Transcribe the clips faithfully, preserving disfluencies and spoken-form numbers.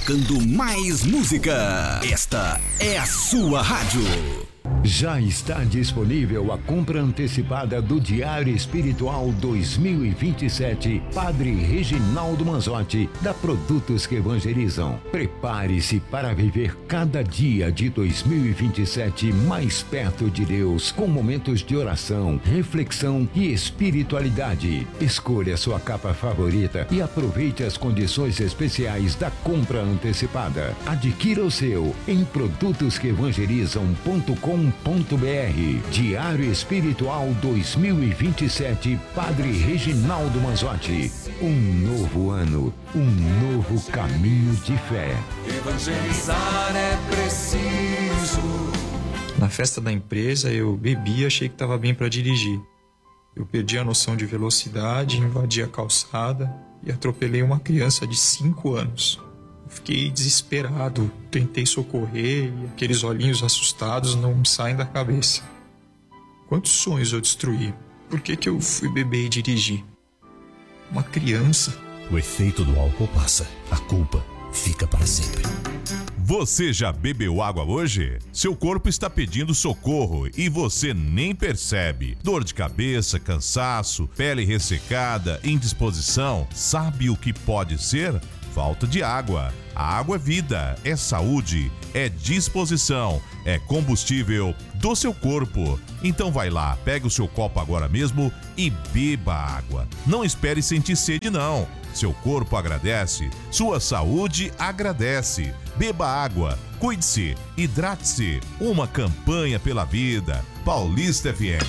tocando mais música. Esta é a sua rádio. Já está disponível a compra antecipada do Diário Espiritual dois mil e vinte e sete, Padre Reginaldo Manzotti, da Produtos que Evangelizam. Prepare-se para viver cada dia de dois mil e vinte e sete mais perto de Deus, com momentos de oração, reflexão e espiritualidade. Escolha sua capa favorita e aproveite as condições especiais da compra antecipada. Adquira o seu em produtos que evangelizam ponto com ponto br. Diário Espiritual dois mil e vinte e sete, Padre Reginaldo Manzotti. Um novo ano, um novo caminho de fé. Evangelizar é preciso. Na festa da empresa eu bebi e achei que estava bem para dirigir. Eu perdi a noção de velocidade, invadi a calçada e atropelei uma criança de cinco anos. Fiquei desesperado, tentei socorrer e aqueles olhinhos assustados não me saem da cabeça. Quantos sonhos eu destruí? Por que que eu fui beber e dirigir? Uma criança. O efeito do álcool passa, a culpa fica para sempre. Você já bebeu água hoje? Seu corpo está pedindo socorro e você nem percebe. Dor de cabeça, cansaço, pele ressecada, indisposição. Sabe o que pode ser? Falta de água. A água é vida, é saúde, é disposição, é combustível do seu corpo. Então vai lá, pega o seu copo agora mesmo e beba água. Não espere sentir sede não. Seu corpo agradece, sua saúde agradece. Beba água, cuide-se, hidrate-se. Uma campanha pela vida. Paulista F M.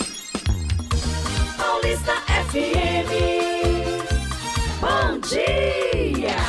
Paulista F M. Bom dia!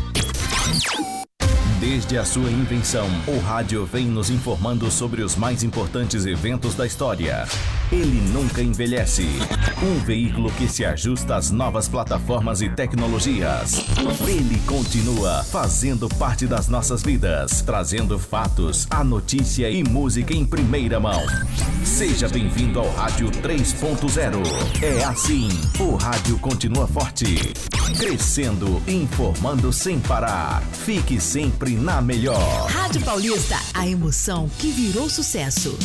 Desde a sua invenção, o rádio vem nos informando sobre os mais importantes eventos da história. Ele nunca envelhece. Um veículo que se ajusta às novas plataformas e tecnologias. Ele continua fazendo parte das nossas vidas, trazendo fatos, a notícia e música em primeira mão. Seja bem-vindo ao Rádio três ponto zero. É assim, o rádio continua forte, crescendo, informando sem parar. Fique sempre na melhor. Rádio Paulista, a emoção que virou sucesso.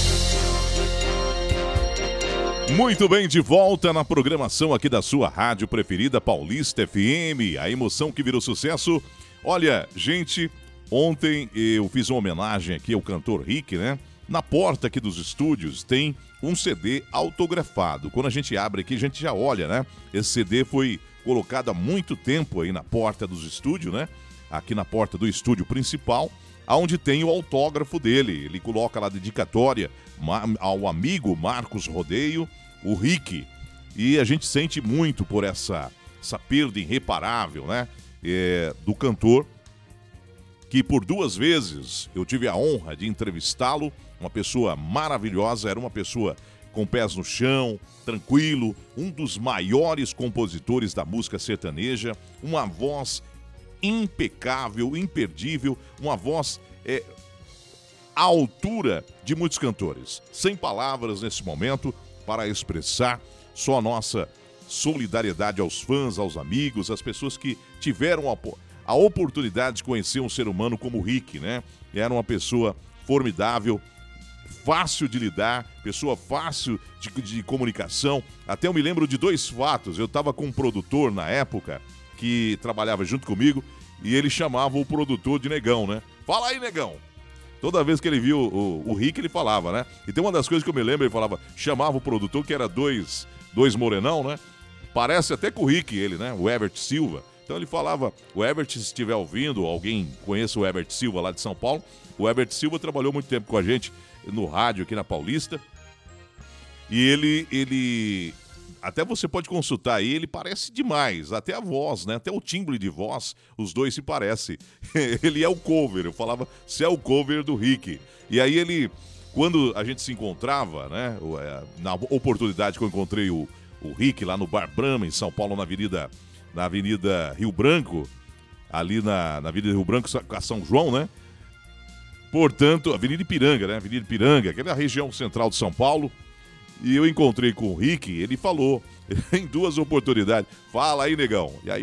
Muito bem, de volta na programação aqui da sua rádio preferida, Paulista F M, a emoção que virou sucesso. Olha, gente, ontem eu fiz uma homenagem aqui ao cantor Rick, né? Na porta aqui dos estúdios tem um C D autografado. Quando a gente abre aqui, a gente já olha, né? Esse C D foi colocado há muito tempo aí na porta dos estúdios, né? Aqui na porta do estúdio principal, onde tem o autógrafo dele. Ele coloca lá a dedicatória ao amigo Marcos Rodeio, o Rick. E a gente sente muito por essa, essa perda irreparável, né? É, do cantor, que por duas vezes eu tive a honra de entrevistá-lo. Uma pessoa maravilhosa, era uma pessoa com pés no chão, tranquilo, um dos maiores compositores da música sertaneja, uma voz impecável, imperdível, uma voz é, à altura de muitos cantores. Sem palavras nesse momento para expressar só a nossa solidariedade aos fãs, aos amigos, às pessoas que tiveram a, a oportunidade de conhecer um ser humano como o Rick, né? Era uma pessoa formidável, fácil de lidar, pessoa fácil de, de comunicação. Até eu me lembro de dois fatos. Eu estava com um produtor na época que trabalhava junto comigo e ele chamava o produtor de Negão, né? Fala aí, Negão! Toda vez que ele viu o, o Rick, ele falava, né? E tem uma das coisas que eu me lembro, ele falava, chamava o produtor, que era dois, dois morenão, né? Parece até com o Rick, ele, né? O Herbert Silva. Então ele falava, o Herbert, se estiver ouvindo, alguém conhece o Herbert Silva lá de São Paulo, o Herbert Silva trabalhou muito tempo com a gente no rádio aqui na Paulista. E ele, ele... Até você pode consultar aí, ele parece demais, até a voz, né? Até o timbre de voz, os dois se parecem. Ele é o cover, eu falava, você é o cover do Rick. E aí ele, quando a gente se encontrava, né? Na oportunidade que eu encontrei o, o Rick lá no Bar Brahma, em São Paulo, na Avenida, na Avenida Rio Branco, ali na, na Avenida Rio Branco, a São João, né? Portanto, Avenida Ipiranga, né? Avenida Ipiranga, aquela região central de São Paulo. E eu encontrei com o Rick, ele falou em duas oportunidades, fala aí, Negão. E aí eu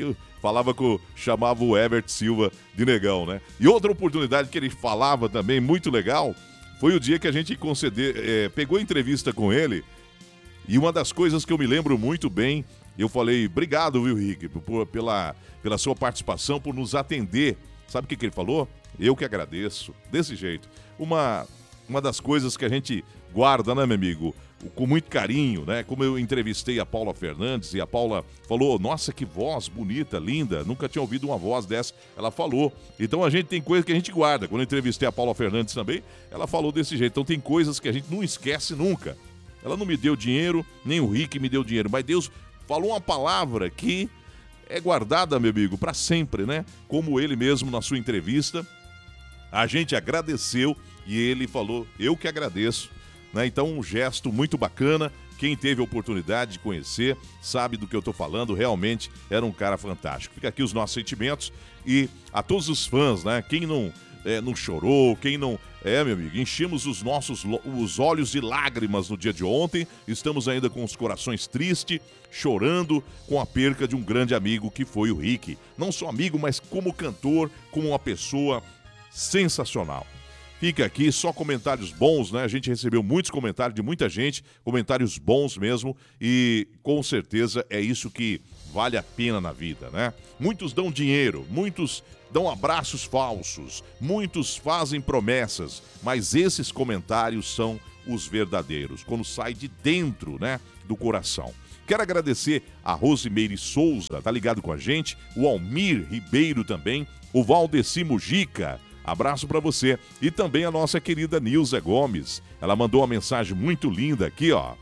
falava com, chamava o Herbert Silva de negão, né? E outra oportunidade que ele falava também, muito legal, foi o dia que a gente conceder, é, pegou entrevista com ele, e uma das coisas que eu me lembro muito bem, eu falei, obrigado, viu, Rick, por, pela, pela sua participação, por nos atender. Sabe o que, que ele falou? Eu que agradeço, desse jeito. Uma, uma das coisas que a gente guarda, né, meu amigo? Com muito carinho, né? Como eu entrevistei a Paula Fernandes e a Paula falou, nossa, que voz bonita, linda, nunca tinha ouvido uma voz dessa. Ela falou. Então a gente tem coisa que a gente guarda. Quando eu entrevistei a Paula Fernandes também, ela falou desse jeito. Então tem coisas que a gente não esquece nunca. Ela não me deu dinheiro, nem o Rick me deu dinheiro, mas Deus falou uma palavra que é guardada, meu amigo, para sempre, né? Como ele mesmo na sua entrevista, a gente agradeceu e ele falou, eu que agradeço. Né? Então, um gesto muito bacana. Quem teve a oportunidade de conhecer sabe do que eu estou falando. Realmente era um cara fantástico. Fica aqui os nossos sentimentos e a todos os fãs, né? Quem não, é, não chorou, quem não... É, meu amigo, enchemos os nossos os olhos de lágrimas no dia de ontem. Estamos ainda com os corações tristes, chorando com a perca de um grande amigo que foi o Rick. Não só amigo, mas como cantor, como uma pessoa sensacional. Fica aqui, só comentários bons, né? A gente recebeu muitos comentários de muita gente, comentários bons mesmo, e com certeza é isso que vale a pena na vida, né? Muitos dão dinheiro, muitos dão abraços falsos, muitos fazem promessas, mas esses comentários são os verdadeiros, quando sai de dentro, né, do coração. Quero agradecer a Rosimeire Souza, tá ligado com a gente, o Almir Ribeiro também, o Valdeci Mujica, abraço para você. E também a nossa querida Nilza Gomes. Ela mandou uma mensagem muito linda aqui, ó.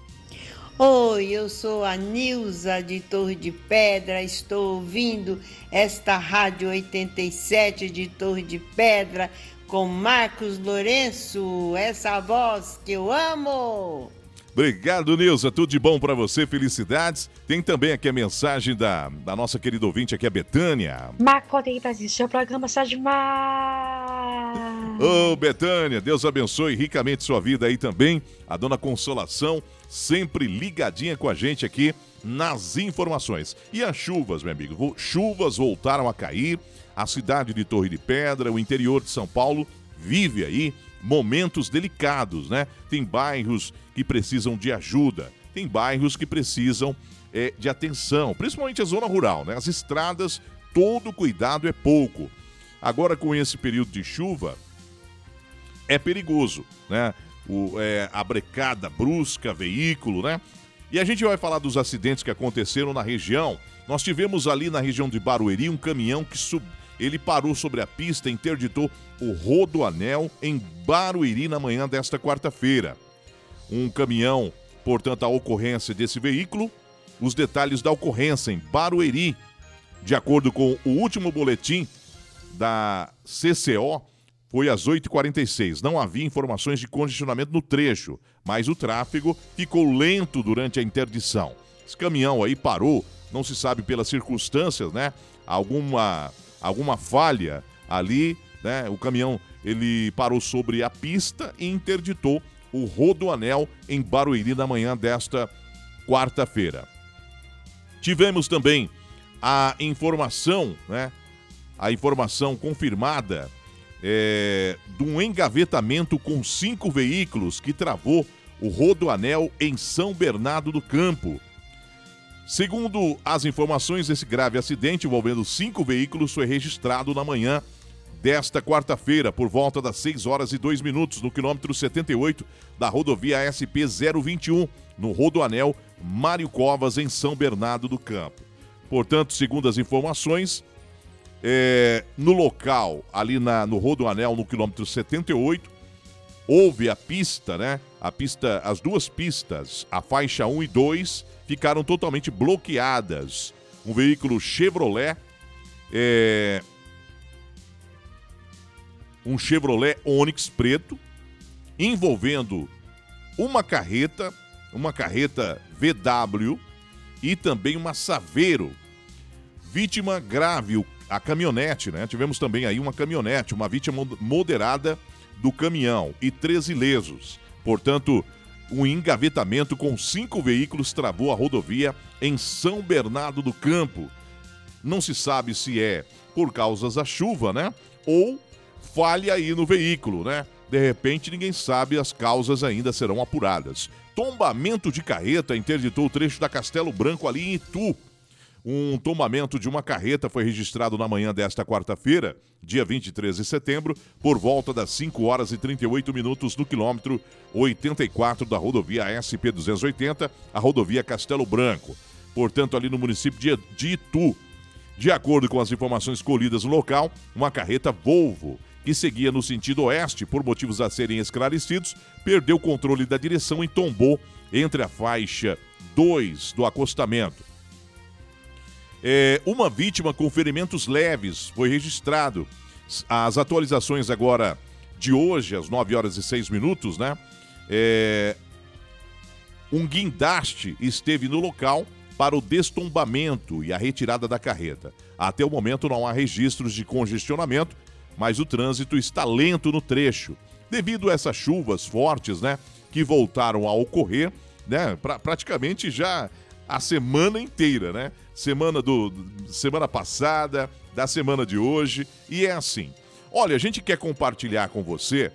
Oi, eu sou a Nilza de Torre de Pedra. Estou ouvindo esta Rádio oitenta e sete de Torre de Pedra com Marcos Lourenço, essa voz que eu amo. Obrigado, Nilza. Tudo de bom pra você, felicidades. Tem também aqui a mensagem da, da nossa querida ouvinte aqui, a Betânia. Marco, aí pra assistir o programa só demais. Ô, Betânia, Deus abençoe ricamente sua vida aí também. A dona Consolação, sempre ligadinha com a gente aqui nas informações. E as chuvas, meu amigo, chuvas voltaram a cair. A cidade de Torre de Pedra, o interior de São Paulo, vive aí momentos delicados, né? Tem bairros que precisam de ajuda, tem bairros que precisam é, de atenção, principalmente a zona rural, né? As estradas, todo cuidado é pouco. Agora, com esse período de chuva, é perigoso, né? O, é, a brecada brusca, veículo, né? E a gente vai falar dos acidentes que aconteceram na região. Nós tivemos ali na região de Barueri um caminhão que subiu. Ele parou sobre a pista e interditou o Rodoanel em Barueri na manhã desta quarta-feira. Um caminhão, portanto, a ocorrência desse veículo, os detalhes da ocorrência em Barueri. De acordo com o último boletim da C C O, foi às oito e quarenta e seis. Não havia informações de congestionamento no trecho, mas o tráfego ficou lento durante a interdição. Esse caminhão aí parou, não se sabe pelas circunstâncias, né? Alguma... alguma falha ali, né? O caminhão, ele parou sobre a pista e interditou o Rodoanel em Barueri na manhã desta quarta-feira. Tivemos também a informação, né? A informação confirmada é, de um engavetamento com cinco veículos que travou o Rodoanel em São Bernardo do Campo. Segundo as informações, esse grave acidente envolvendo cinco veículos foi registrado na manhã desta quarta-feira, por volta das seis horas e dois minutos, no quilômetro setenta e oito da rodovia S P zero vinte e um, no Rodoanel Mário Covas, em São Bernardo do Campo. Portanto, segundo as informações, é, no local, ali na, no Rodoanel, no quilômetro setenta e oito, houve a pista, né? A pista, as duas pistas, a faixa um e dois, ficaram totalmente bloqueadas. Um veículo Chevrolet, é, um Chevrolet Onix preto, envolvendo uma carreta, uma carreta V W e também uma Saveiro. Vítima grave, a caminhonete, né? Tivemos também aí uma caminhonete, uma vítima moderada do caminhão e três ilesos. Portanto, um engavetamento com cinco veículos travou a rodovia em São Bernardo do Campo. Não se sabe se é por causa da chuva, né? Ou falha aí no veículo, né? De repente, ninguém sabe, as causas ainda serão apuradas. Tombamento de carreta interditou o trecho da Castelo Branco ali em Itu. Um tombamento de uma carreta foi registrado na manhã desta quarta-feira, dia vinte e três de setembro, por volta das cinco horas e trinta e oito minutos no quilômetro oitenta e quatro da rodovia S P duzentos e oitenta, a rodovia Castelo Branco. Portanto, ali no município de, de Itu. De acordo com as informações colhidas no local, uma carreta Volvo, que seguia no sentido oeste por motivos a serem esclarecidos, perdeu o controle da direção e tombou entre a faixa dois do acostamento. É, uma vítima com ferimentos leves foi registrado. As atualizações agora de hoje, às nove horas e seis minutos, né? É, um guindaste esteve no local para o destombamento e a retirada da carreta. Até o momento não há registros de congestionamento, mas o trânsito está lento no trecho. Devido a essas chuvas fortes, né, que voltaram a ocorrer, né, pra, praticamente já a semana inteira, né? Semana do semana passada, da semana de hoje, e é assim. Olha, a gente quer compartilhar com você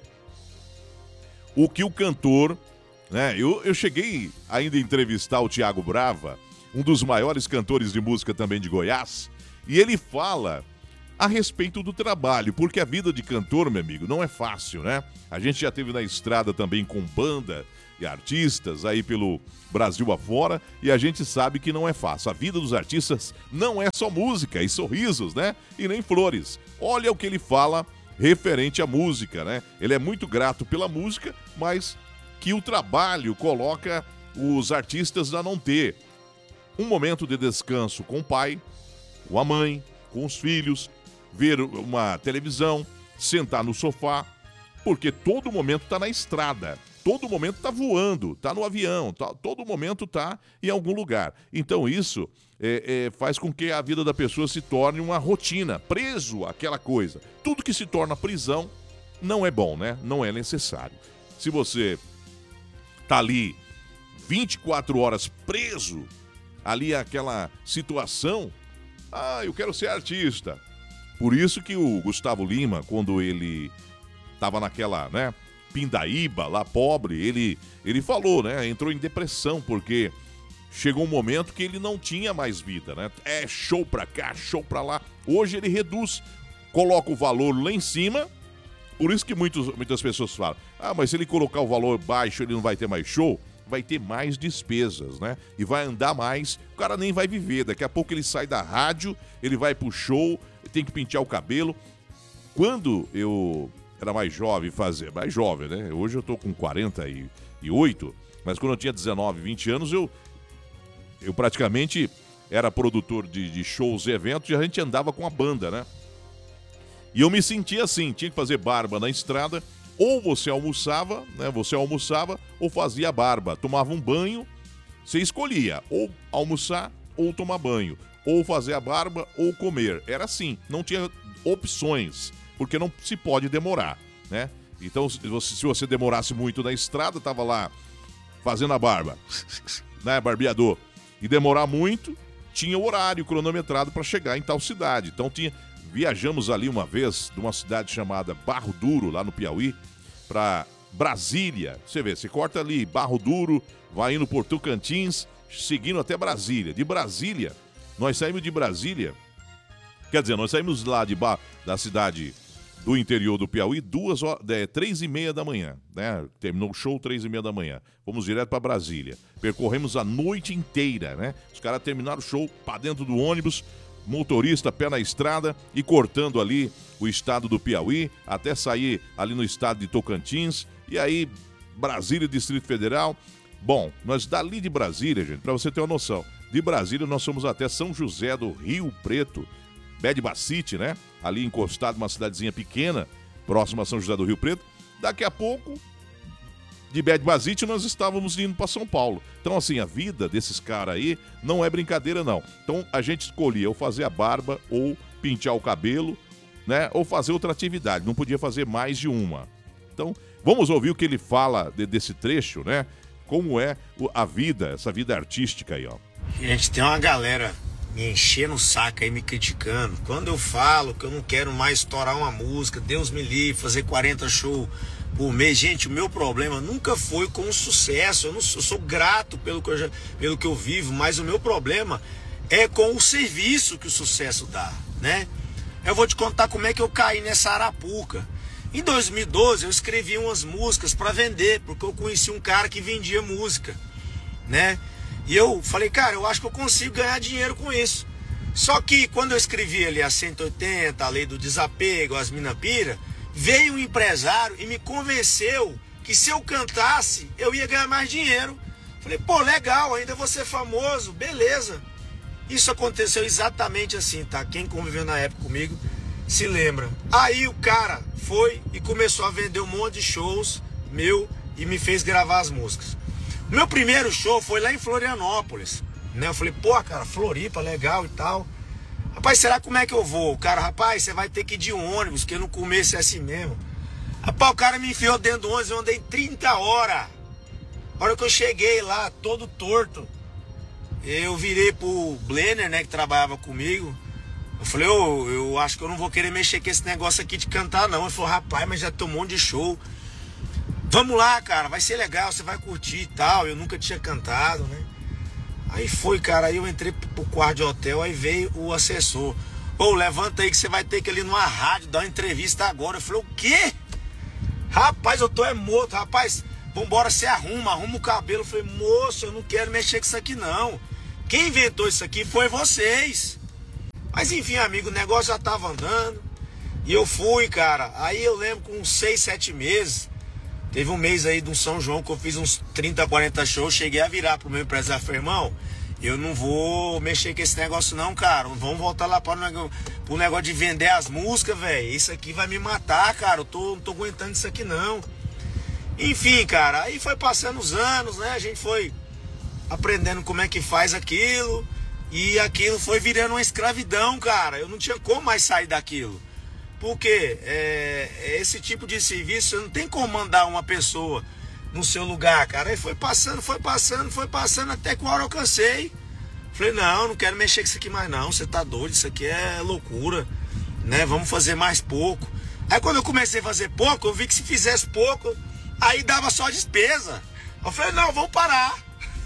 o que o cantor, né? Eu, eu cheguei ainda a entrevistar o Thiago Brava, um dos maiores cantores de música também de Goiás, e ele fala a respeito do trabalho, porque a vida de cantor, meu amigo, não é fácil, né? A gente já teve na estrada também com banda e artistas aí pelo Brasil afora, e a gente sabe que não é fácil. A vida dos artistas não é só música e sorrisos, né? E nem flores. Olha o que ele fala referente à música, né? Ele é muito grato pela música, mas que o trabalho coloca os artistas a não ter um momento de descanso com o pai, com a mãe, com os filhos, ver uma televisão, sentar no sofá, porque todo momento está na estrada, todo momento está voando, está no avião, tá, todo momento está em algum lugar. Então isso é, é, faz com que a vida da pessoa se torne uma rotina, preso àquela coisa. Tudo que se torna prisão não é bom, né? Não é necessário. Se você está ali vinte e quatro horas preso, ali àquela situação, ah, eu quero ser artista. Por isso que o Gustavo Lima, quando ele estava naquela, né, pindaíba, lá pobre, ele, ele falou, né, entrou em depressão, porque chegou um momento que ele não tinha mais vida, né? É show pra cá, show pra lá. Hoje ele reduz, coloca o valor lá em cima, por isso que muitos, muitas pessoas falam, ah, mas se ele colocar o valor baixo, ele não vai ter mais show? Vai ter mais despesas, né? E vai andar mais, o cara nem vai viver. Daqui a pouco ele sai da rádio, ele vai pro show, tem que pentear o cabelo. Quando eu era mais jovem, fazer mais jovem, né? Hoje eu tô com quarenta e oito, mas quando eu tinha dezenove, vinte anos, eu, eu praticamente era produtor de, de shows e eventos e a gente andava com a banda, né? E eu me sentia assim, tinha que fazer barba na estrada. Ou você almoçava, né? Você almoçava ou fazia barba, tomava um banho, você escolhia ou almoçar ou tomar banho, ou fazer a barba ou comer. Era assim, não tinha opções, porque não se pode demorar, né? Então, se você, se você demorasse muito na estrada, tava lá fazendo a barba, né, barbeador, e demorar muito, tinha o horário cronometrado para chegar em tal cidade. Então tinha Viajamos ali uma vez de uma cidade chamada Barro Duro, lá no Piauí, para Brasília. Você vê, você corta ali Barro Duro, vai indo por Tocantins, seguindo até Brasília. De Brasília, nós saímos de Brasília, quer dizer, nós saímos lá de ba... da cidade do interior do Piauí, duas horas, é, três e meia da manhã, né? Terminou o show três e meia da manhã. Fomos direto para Brasília. Percorremos a noite inteira, né? Os caras terminaram o show para dentro do ônibus, motorista, pé na estrada e cortando ali o estado do Piauí, até sair ali no estado de Tocantins, e aí Brasília, Distrito Federal. Bom, nós dali de Brasília, gente, para você ter uma noção, de Brasília nós fomos até São José do Rio Preto, Bedbacite, né? Ali encostado numa cidadezinha pequena, próxima a São José do Rio Preto. Daqui a pouco, de Bedbacite, nós estávamos indo para São Paulo. Então, assim, a vida desses caras aí não é brincadeira, não. Então, a gente escolhia ou fazer a barba, ou pentear o cabelo, né? Ou fazer outra atividade. Não podia fazer mais de uma. Então, vamos ouvir o que ele fala de, desse trecho, né? Como é a vida, essa vida artística aí, ó. A gente tem uma galera me enchendo o saco aí, me criticando. Quando eu falo que eu não quero mais estourar uma música, Deus me livre, fazer quarenta shows por mês. Gente, o meu problema nunca foi com o sucesso. Eu, não, eu sou grato pelo que eu, já, pelo que eu vivo, mas o meu problema é com o serviço que o sucesso dá, né? Eu vou te contar como é que eu caí nessa arapuca. Em dois mil e doze eu escrevi umas músicas para vender, porque eu conheci um cara que vendia música, né? E eu falei, cara, eu acho que eu consigo ganhar dinheiro com isso. Só que quando eu escrevi ali a cento e oitenta, a lei do desapego, as mina pira, veio um empresário e me convenceu que se eu cantasse, eu ia ganhar mais dinheiro. Falei, pô, legal, ainda vou ser famoso, beleza. Isso aconteceu exatamente assim, tá? Quem conviveu na época comigo se lembra. Aí o cara foi e começou a vender um monte de shows meu e me fez gravar as músicas. O meu primeiro show foi lá em Florianópolis, né? Eu falei, pô, cara, Floripa, legal e tal. Rapaz, será como é que eu vou? O cara, rapaz, você vai ter que ir de ônibus, porque no começo é assim mesmo. Rapaz, o cara me enfiou dentro do ônibus, eu andei trinta horas. A hora que eu cheguei lá, todo torto, eu virei pro Blenner, né, que trabalhava comigo. Eu falei, ô, eu acho que eu não vou querer mexer com esse negócio aqui de cantar, não. Ele falou, rapaz, mas já tem um monte de show. Vamos lá, cara, vai ser legal, você vai curtir e tal. Eu nunca tinha cantado, né? Aí foi, cara, aí eu entrei pro quarto de hotel, aí veio o assessor. Ô, levanta aí que você vai ter que ir ali numa rádio dar uma entrevista agora. Eu falei, o quê? Rapaz, eu tô é morto, rapaz, vambora, você arruma, arruma o cabelo. Eu falei, moço, eu não quero mexer com isso aqui não. Quem inventou isso aqui foi vocês. Mas enfim, amigo, o negócio já tava andando. E eu fui, cara. Aí eu lembro com uns seis, sete meses. Teve um mês aí do São João que eu fiz uns trinta, quarenta shows. Cheguei a virar pro meu empresário. Falei, irmão, eu não vou mexer com esse negócio não, cara. Vamos voltar lá para o negócio de vender as músicas, velho. Isso aqui vai me matar, cara. Eu tô, não tô aguentando isso aqui não. Enfim, cara, aí foi passando os anos, né? A gente foi aprendendo como é que faz aquilo. E aquilo foi virando uma escravidão, cara. Eu não tinha como mais sair daquilo. Porque é, esse tipo de serviço, você não tem como mandar uma pessoa no seu lugar, cara. Aí foi passando, foi passando, foi passando, até que uma hora eu cansei. Falei, não, não quero mexer com isso aqui mais não. Você tá doido, isso aqui é loucura, né? Vamos fazer mais pouco. Aí quando eu comecei a fazer pouco, eu vi que se fizesse pouco, aí dava só despesa. Eu falei, não, vamos parar.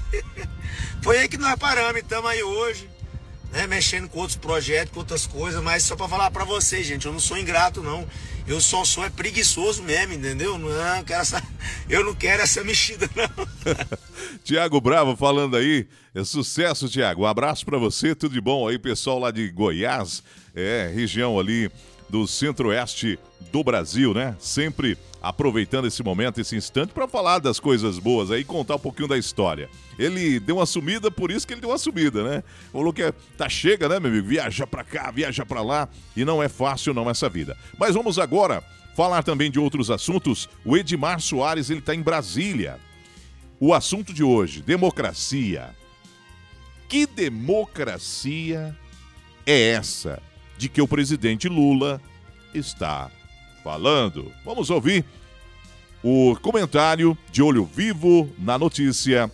Foi aí que nós paramos e estamos aí hoje, né, mexendo com outros projetos, com outras coisas. Mas só pra falar pra vocês, gente, eu não sou ingrato não. Eu só sou é preguiçoso mesmo, entendeu? Não, eu, quero essa, eu não quero essa mexida não. Tiago Bravo falando aí, é sucesso, Tiago. Um abraço pra você, tudo de bom aí, pessoal lá de Goiás, é, região ali do centro-oeste do Brasil, né? Sempre aproveitando esse momento, esse instante, para falar das coisas boas aí, contar um pouquinho da história. Ele deu uma sumida, por isso que ele deu uma sumida, né? Falou que é, tá chega, né, meu amigo? Viaja pra cá, viaja pra lá, e não é fácil não essa vida. Mas vamos agora falar também de outros assuntos. O Edmar Soares, ele tá em Brasília. O assunto de hoje, democracia. Que democracia é essa de que o presidente Lula está falando? Vamos ouvir o comentário de olho vivo na notícia,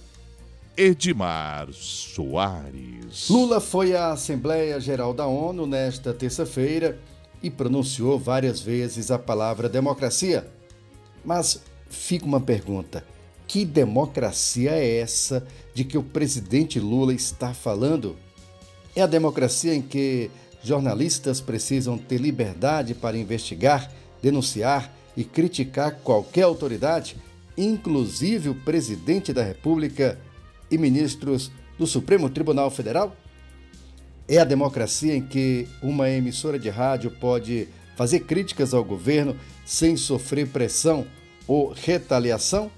Edmar Soares. Lula foi à Assembleia Geral da ONU nesta terça-feira e pronunciou várias vezes a palavra democracia. Mas fica uma pergunta: que democracia é essa de que o presidente Lula está falando? É a democracia em que jornalistas precisam ter liberdade para investigar, denunciar e criticar qualquer autoridade, inclusive o presidente da República e ministros do Supremo Tribunal Federal? É a democracia em que uma emissora de rádio pode fazer críticas ao governo sem sofrer pressão ou retaliação?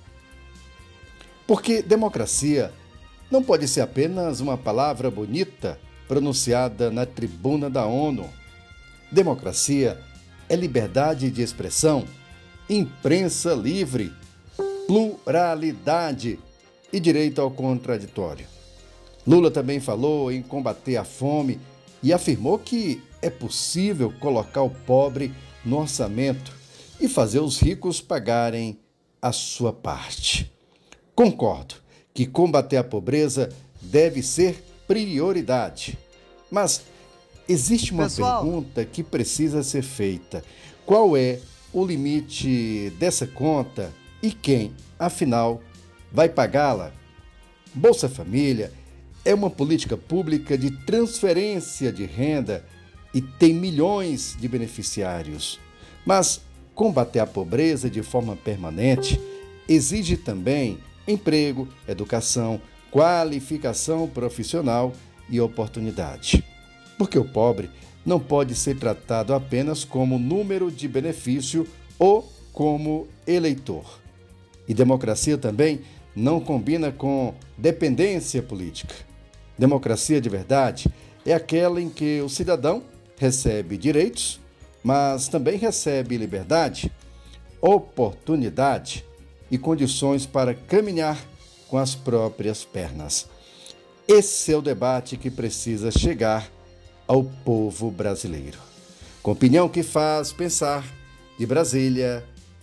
Porque democracia não pode ser apenas uma palavra bonita pronunciada na tribuna da ONU. Democracia é liberdade de expressão, imprensa livre, pluralidade e direito ao contraditório. Lula também falou em combater a fome e afirmou que é possível colocar o pobre no orçamento e fazer os ricos pagarem a sua parte. Concordo que combater a pobreza deve ser prioridade. Mas existe uma Pessoal. pergunta que precisa ser feita. Qual é o limite dessa conta e quem, afinal, vai pagá-la? Bolsa Família é uma política pública de transferência de renda e tem milhões de beneficiários. Mas combater a pobreza de forma permanente exige também emprego, educação, qualificação profissional e oportunidade. Porque o pobre não pode ser tratado apenas como número de benefício ou como eleitor. E democracia também não combina com dependência política. Democracia de verdade é aquela em que o cidadão recebe direitos, mas também recebe liberdade, oportunidade e condições para caminhar com as próprias pernas. Esse é o debate que precisa chegar ao povo brasileiro. Com opinião que faz pensar, de Brasília,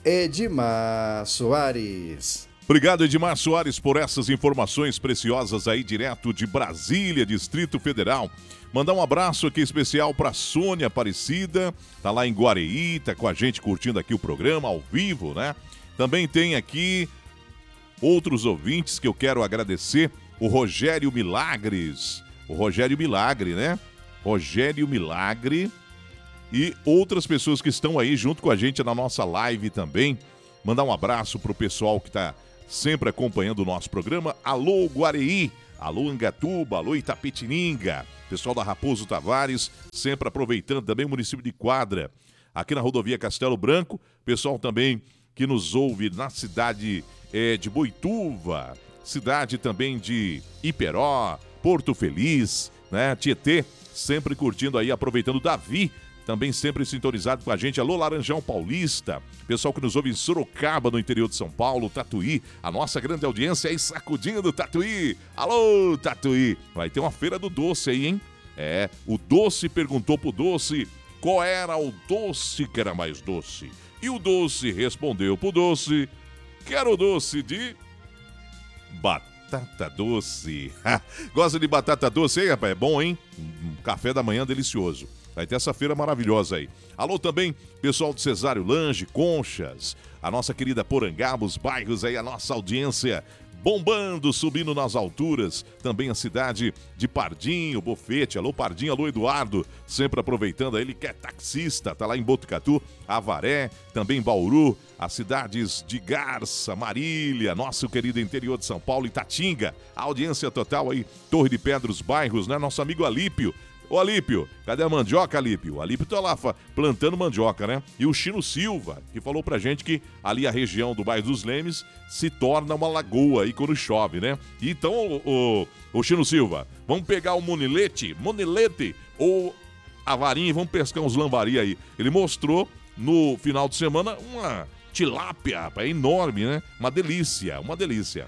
Edmar Soares. Obrigado, Edmar Soares, por essas informações preciosas aí direto de Brasília, Distrito Federal. Mandar um abraço aqui especial para Sônia Aparecida, tá lá em Guareí, tá com a gente curtindo aqui o programa ao vivo, né? Também tem aqui outros ouvintes que eu quero agradecer, o Rogério Milagres, o Rogério Milagre, né? Rogério Milagre e outras pessoas que estão aí junto com a gente na nossa live também. Mandar um abraço pro pessoal que tá sempre acompanhando o nosso programa. Alô, Guareí, alô, Angatuba, alô, Itapetininga, pessoal da Raposo Tavares, sempre aproveitando também o município de Quadra, aqui na rodovia Castelo Branco, pessoal também que nos ouve na cidade é, de Boituva, cidade também de Iperó, Porto Feliz, né, Tietê, sempre curtindo aí, aproveitando. Davi, também sempre sintonizado com a gente. Alô, Laranjão Paulista, pessoal que nos ouve em Sorocaba, no interior de São Paulo, Tatuí, a nossa grande audiência aí, sacudindo Tatuí. Alô, Tatuí, vai ter uma feira do doce aí, hein? É, o Doce perguntou pro Doce qual era o doce que era mais doce. E o Doce respondeu pro Doce que era o doce de batata doce. Gosta de batata doce, hein, rapaz? É bom, hein? Um café da manhã delicioso. Vai ter essa feira maravilhosa aí. Alô também, pessoal do Cesário Lange, Conchas, a nossa querida Porangaba, os bairros aí, a nossa audiência bombando, subindo nas alturas. Também a cidade de Pardinho, Bofete. Alô Pardinho, alô Eduardo, sempre aproveitando, ele que é taxista, tá lá em Botucatu, Avaré, também Bauru, as cidades de Garça, Marília, nosso querido interior de São Paulo, Itatinga. A audiência total aí, Torre de Pedra, os bairros, né? Nosso amigo Alípio. Ô Alípio, cadê a mandioca, Alípio? O Alípio tá lá plantando mandioca, né? E o Chino Silva, que falou pra gente que ali a região do bairro dos Lemes se torna uma lagoa aí quando chove, né? Então, o, o, o Chino Silva, vamos pegar o monilete, monilete ou a varinha e vamos pescar uns lambari aí. Ele mostrou no final de semana uma tilápia, rapaz, enorme, né? Uma delícia, uma delícia.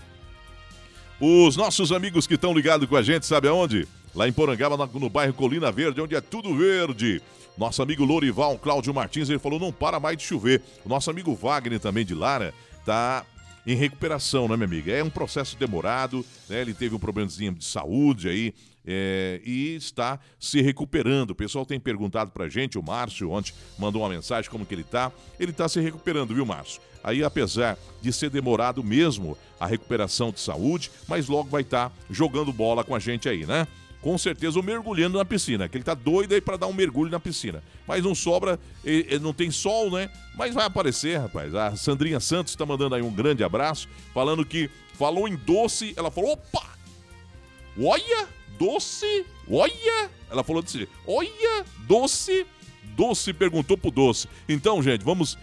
Os nossos amigos que estão ligados com a gente, sabe aonde? Lá em Porangaba, no bairro Colina Verde, onde é tudo verde. Nosso amigo Lorival, Cláudio Martins, ele falou, não para mais de chover. O nosso amigo Wagner, também de Lara, tá em recuperação, né, minha amiga? É um processo demorado, né? Ele teve um problemazinho de saúde aí, é, e está se recuperando. O pessoal tem perguntado pra gente, o Márcio ontem mandou uma mensagem como que ele tá. Ele tá se recuperando, viu, Márcio? Aí, apesar de ser demorado mesmo a recuperação de saúde, mas logo vai estar jogando bola com a gente aí, né? Com certeza, ou mergulhando na piscina, que ele tá doido aí pra dar um mergulho na piscina. Mas não sobra, ele, ele não tem sol, né? Mas vai aparecer, rapaz. A Sandrinha Santos tá mandando aí um grande abraço, falando que falou em doce, ela falou, opa! Olha, doce, olha! Ela falou assim, olha, doce, doce perguntou pro doce. Então, gente, vamos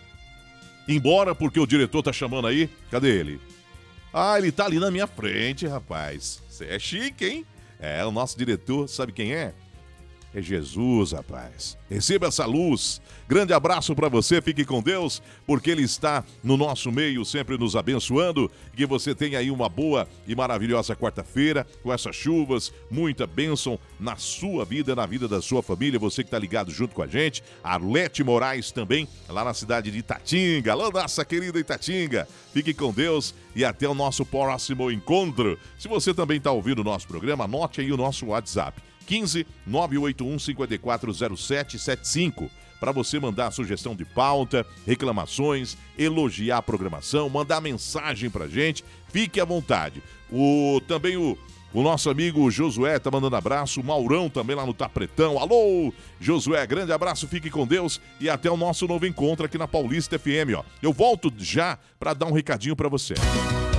embora porque o diretor tá chamando aí. Cadê ele? Ah, ele tá ali na minha frente, rapaz. Você é chique, hein? É, o nosso diretor, sabe quem é? É Jesus, rapaz. Receba essa luz. Grande abraço pra você, fique com Deus, porque Ele está no nosso meio, sempre nos abençoando. Que você tenha aí uma boa e maravilhosa quarta-feira, com essas chuvas, muita bênção na sua vida, na vida da sua família. Você que tá ligado junto com a gente. Arlete Moraes também, lá na cidade de Itatinga. Alô, nossa querida Itatinga. Fique com Deus e até o nosso próximo encontro. Se você também tá ouvindo o nosso programa, anote aí o nosso WhatsApp. quinze nove oito um cinco quatro zero sete sete cinco. Para você mandar sugestão de pauta, reclamações, elogiar a programação, mandar mensagem pra gente, fique à vontade. O, também o, o nosso amigo Josué tá mandando abraço, o Maurão também lá no Tapretão. Alô, Josué, grande abraço, fique com Deus e até o nosso novo encontro aqui na Paulista F M, ó. Eu volto já para dar um recadinho para você.